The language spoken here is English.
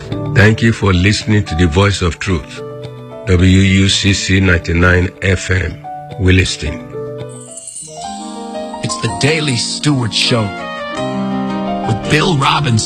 Thank you for listening to the Voice of Truth, WUCC 99 FM, Williston. It's the Daily Stewart Show with Bill Robinson.